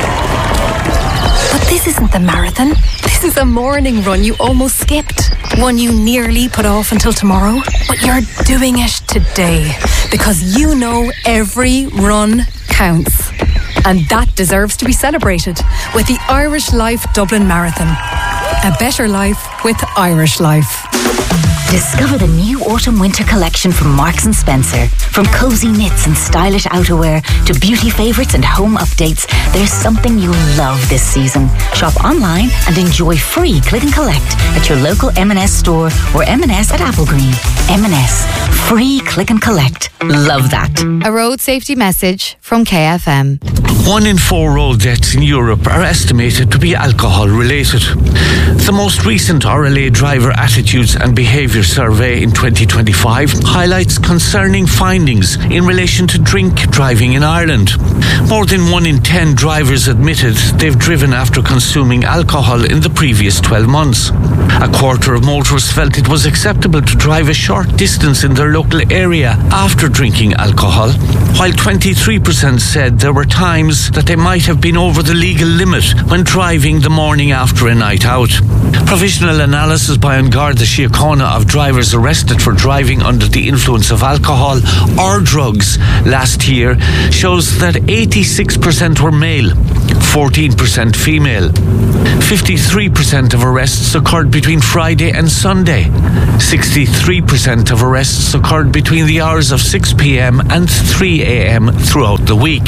But this isn't the marathon. This is a morning run you almost skipped. One you nearly put off until tomorrow. But you're doing it today. Because you know every run counts. And that deserves to be celebrated with the Irish Life Dublin Marathon. A better life with Irish Life. Discover the new autumn-winter collection from Marks and Spencer. From cozy knits and stylish outerwear to beauty favourites and home updates, there's something you'll love this season. Shop online and enjoy free click and collect at your local M and S store or M and S at Applegreen. M and S. Free click and collect. Love that. A road safety message from K F M. One in four road deaths in Europe are estimated to be alcohol related. The most recent R L A Driver Attitudes and Behaviour Survey in twenty twenty-five highlights concerning findings in relation to drink driving in Ireland. More than one in ten drivers admitted they've driven after consuming alcohol in the previous twelve months. A quarter of motorists felt it was acceptable to drive a short distance in their local area after drinking alcohol, while twenty-three percent said there were times that they might have been over the legal limit when driving the morning after a night out. Provisional analysis by An Garda Síochána of drivers arrested for driving under the influence of alcohol or drugs last year shows that eighty-six percent were male, fourteen percent female. fifty-three percent of arrests occurred between Friday and Sunday. sixty-three percent of arrests occurred between the hours of six p.m. and three a.m. throughout the week.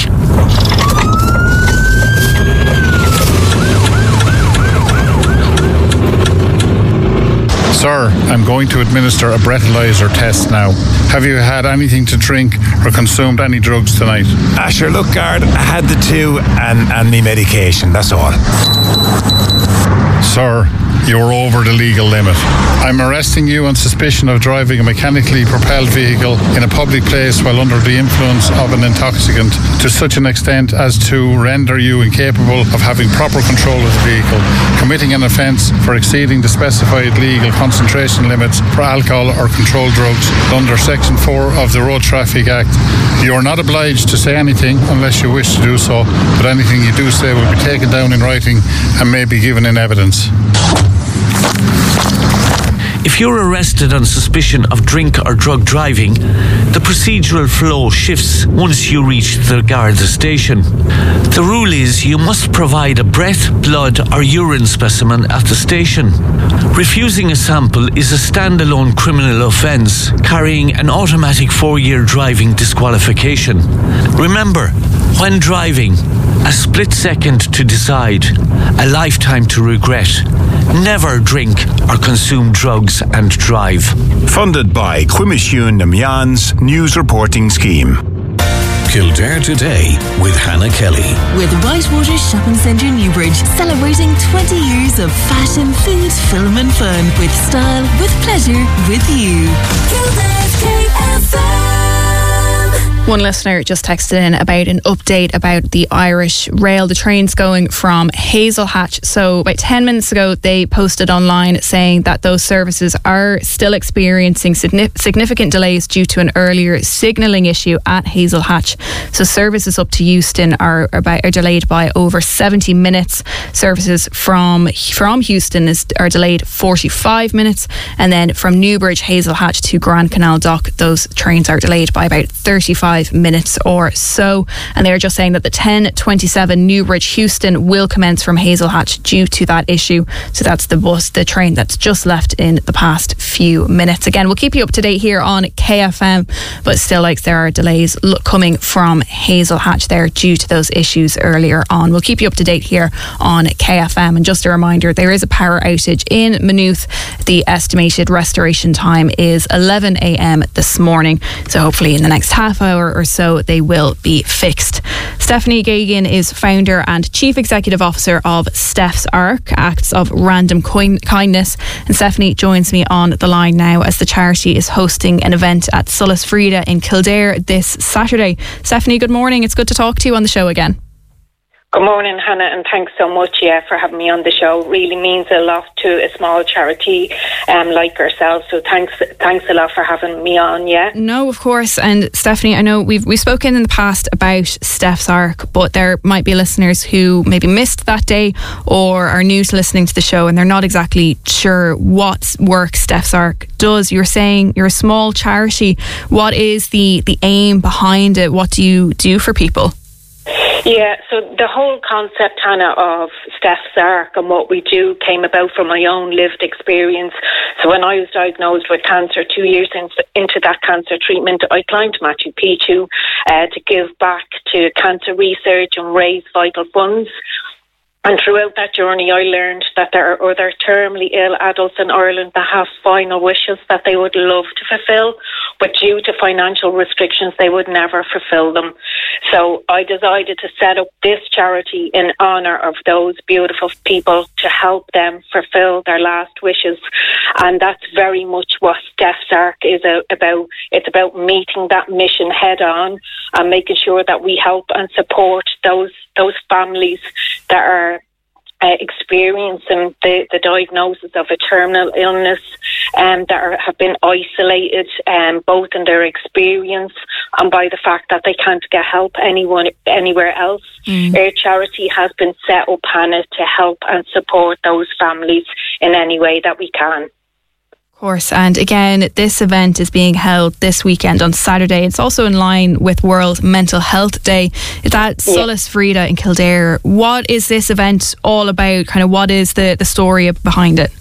Sir, I'm going to administer a breathalyzer test now. Have you had anything to drink or consumed any drugs tonight? Ah, sure, look, guard, I had the two and, and me medication, that's all. Sir, you're over the legal limit. I'm arresting you on suspicion of driving a mechanically propelled vehicle in a public place while under the influence of an intoxicant to such an extent as to render you incapable of having proper control of the vehicle, committing an offence for exceeding the specified legal concentration limits for alcohol or controlled drugs under Section four of the Road Traffic Act. You are not obliged to say anything unless you wish to do so, but anything you do say will be taken down in writing and may be given in evidence. If you're arrested on suspicion of drink or drug driving, the procedural flow shifts once you reach the Garda station. The rule is you must provide a breath, blood or urine specimen at the station. Refusing a sample is a standalone criminal offence, carrying an automatic four-year driving disqualification. Remember, when driving, a split second to decide, a lifetime to regret. Never drink or consume drugs and drive. Funded by Cuimisiún na Meán's News Reporting Scheme. Kildare Today with Hannah Kelly. With Whitewater Shopping Centre Newbridge, celebrating twenty years of fashion, food, film and fun. With style, with pleasure, with you. Kildare's K F M. One listener just texted in about an update about the Irish Rail, the trains going from Hazelhatch. So about ten minutes ago, they posted online saying that those services are still experiencing significant delays due to an earlier signalling issue at Hazelhatch. So services up to Euston are about are delayed by over seventy minutes. Services from from Houston is, are delayed forty-five minutes, and then from Newbridge, Hazelhatch to Grand Canal Dock, those trains are delayed by about thirty-five minutes or so. And they're just saying that the ten twenty-seven Newbridge Houston will commence from Hazelhatch due to that issue. So that's the bus, the train that's just left in the past few minutes. Again, we'll keep you up to date here on K F M, but still, like, there are delays coming from Hazelhatch there due to those issues earlier on. We'll keep you up to date here on K F M. And just a reminder, there is a power outage in Maynooth. The estimated restoration time is eleven a.m. this morning. So hopefully in the next half hour or so they will be fixed. Stephanie Gagan is founder and chief executive officer of Steph's Arc, acts of random coin- kindness. And Stephanie joins me on the line now as the charity is hosting an event at Solas Frida in Kildare this Saturday. Stephanie, good morning. It's good to talk to you on the show again. Good morning, Hannah, and thanks so much, yeah, for having me on the show. It really means a lot to a small charity um, like ourselves. So thanks, thanks a lot for having me on. Yeah. No, of course. And Stephanie, I know we've we've spoken in the past about Steph's Arc, but there might be listeners who maybe missed that day or are new to listening to the show, and they're not exactly sure what work Steph's Arc does. You're saying you're a small charity. What is the the aim behind it? What do you do for people? Yeah, so the whole concept, Hannah, of Steph's Arc and what we do came about from my own lived experience. So when I was diagnosed with cancer two years in, into that cancer treatment, I climbed Machu Picchu uh, to give back to cancer research and raise vital funds. And throughout that journey, I learned that there are other terminally ill adults in Ireland that have final wishes that they would love to fulfil, but due to financial restrictions, they would never fulfil them. So I decided to set up this charity in honour of those beautiful people to help them fulfil their last wishes. And that's very much what Steph's Arc is about. It's about meeting that mission head on and making sure that we help and support those those families that are Uh, experiencing the, the diagnosis of a terminal illness and um, that are, have been isolated um, both in their experience and by the fact that they can't get help anyone anywhere else. Mm. Our charity has been set up, Hannah, to help and support those families in any way that we can. Course, and again, this event is being held this weekend on Saturday. It's also in line with World Mental Health Day. It's at yeah. Solas Frida in Kildare. What is this event all about? Kind of what is the, the story behind it?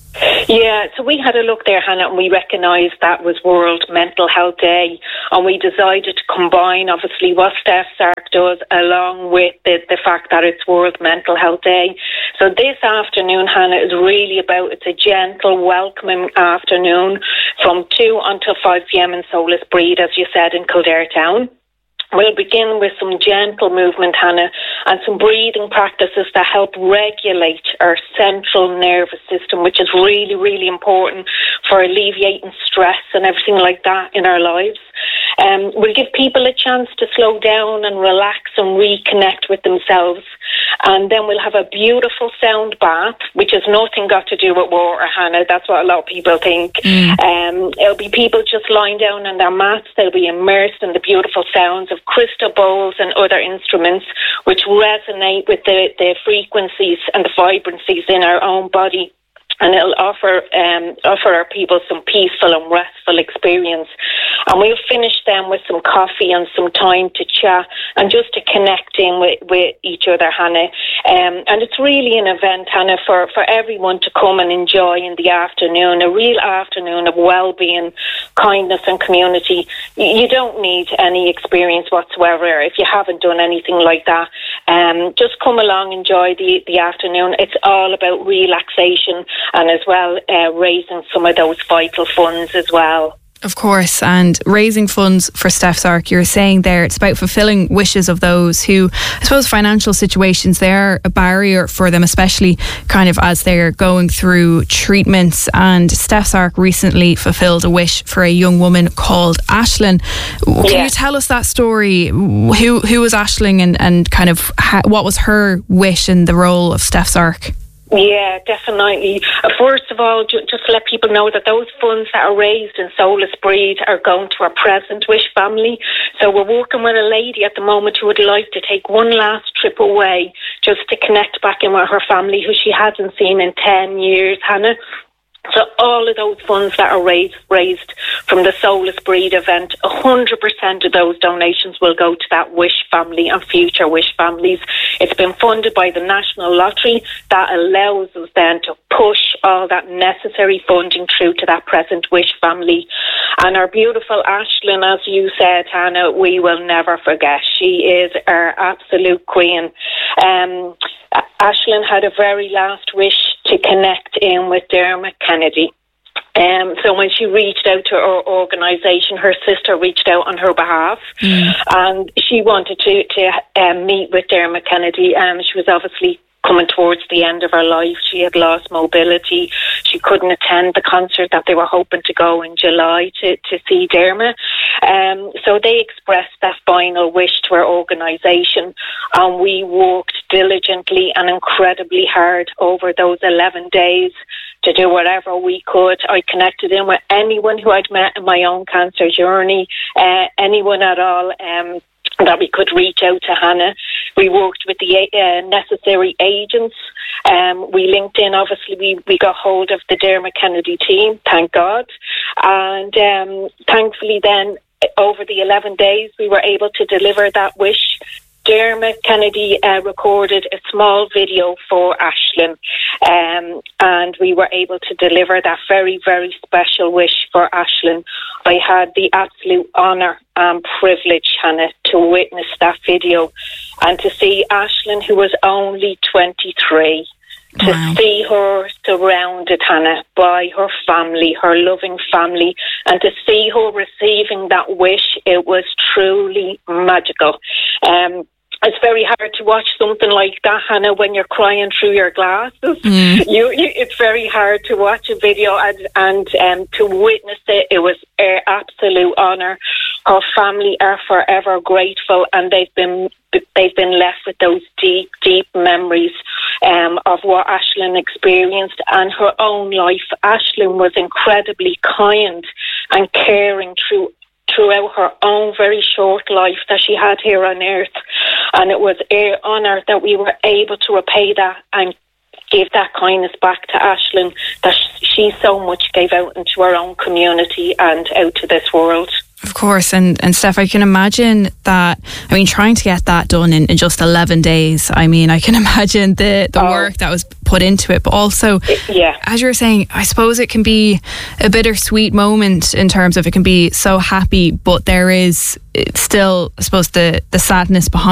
Yeah, so we had a look there, Hannah, and we recognised that was World Mental Health Day, and we decided to combine, obviously, what Steph's Arc does along with the, the fact that it's World Mental Health Day. So this afternoon, Hannah, is really about, it's a gentle, welcoming afternoon from two until five p.m. in Solas Breed, as you said, in Kildare Town. We'll begin with some gentle movement, Hannah, and some breathing practices that help regulate our central nervous system, which is really, really important for alleviating stress and everything like that in our lives. Um, we'll give people a chance to slow down and relax and reconnect with themselves. And then we'll have a beautiful sound bath, which has nothing got to do with water, Hannah. That's what a lot of people think. Mm. Um, it'll be people just lying down on their mats. They'll be immersed in the beautiful sounds of crystal bowls and other instruments which resonate with the, the frequencies and the vibrancies in our own body. And it'll offer um, offer our people some peaceful and restful experience. And we'll finish them with some coffee and some time to chat and just to connect in with, with each other, Hannah. Um, and it's really an event, Hannah, for, for everyone to come and enjoy in the afternoon, a real afternoon of well-being, kindness and community. You don't need any experience whatsoever if you haven't done anything like that. Um, just come along, enjoy the, the afternoon. It's all about relaxation and as well uh, raising some of those vital funds as well. Of course, and raising funds for Steph's Arc, you're saying there, it's about fulfilling wishes of those who, I suppose, financial situations, they're a barrier for them, especially kind of as they're going through treatments. And Steph's Arc recently fulfilled a wish for a young woman called Aisling. Can yeah. you tell us that story? Who who was Aisling and, and kind of how, what was her wish in the role of Steph's Arc? Yeah, definitely. Uh, first of all, ju- just to let people know that those funds that are raised in Solas Breed are going to our present Wish family. So we're working with a lady at the moment who would like to take one last trip away just to connect back in with her family who she hasn't seen in ten years, Hannah. So all of those funds that are raised, raised from the Solas Breed event, one hundred percent of those donations will go to that Wish family and future Wish families. It's been funded by the National Lottery. That allows us then to push all that necessary funding through to that present Wish family. And our beautiful Aisling, as you said, Hannah, we will never forget. She is our absolute queen. Um, Aisling had a very last wish to connect in with Dermot Kennedy. Um, so when she reached out to our organisation, her sister reached out on her behalf, mm. and she wanted to, to um, meet with Dermot Kennedy. Um, she was obviously coming towards the end of her life. She had lost mobility. She couldn't attend the concert that they were hoping to go in July to, to see Dermot. Um, so they expressed that final wish to our organisation, and we worked diligently and incredibly hard over those eleven days to do whatever we could. I connected in with anyone who I'd met in my own cancer journey, uh, anyone at all, um, that we could reach out to, Hannah. We worked with the uh, necessary agents. Um, we linked in, obviously, we, we got hold of the Dermot Kennedy team, thank God. And um, thankfully then, over the eleven days, we were able to deliver that wish Dermot Kennedy uh, recorded a small video for Aisling, um, and we were able to deliver that very, very special wish for Aisling. I had the absolute honour and privilege, Hannah, to witness that video and to see Aisling, who was only twenty-three, to wow. see her surrounded, Hannah, by her family, her loving family, and to see her receiving that wish, it was truly magical. Um, It's very hard to watch something like that, Hannah, when you're crying through your glasses. Mm. You, you, it's very hard to watch a video and, and um, to witness it. It was an absolute honour. Her family are forever grateful, and they've been they've been left with those deep, deep memories um, of what Aisling experienced and her own life. Aisling was incredibly kind and caring through. throughout her own very short life that she had here on earth, and it was an honour that we were able to repay that and give that kindness back to Aisling that she so much gave out into her own community and out to this world. Of course, and, and Steph, I can imagine that, I mean, trying to get that done in, in just eleven days, I mean, I can imagine the, the oh. work that was put into it, but also, yeah. as you were saying, I suppose it can be a bittersweet moment in terms of it can be so happy, but there is still, I suppose, the, the sadness behind